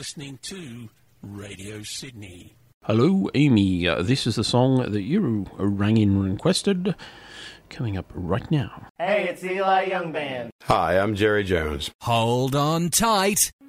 listening to Radio Sydney. Hello, Amy. This is the song that you rang in and requested. Coming up right now. Hey, it's Eli Young Band. Hi, I'm Jerry Jones. Hold on tight.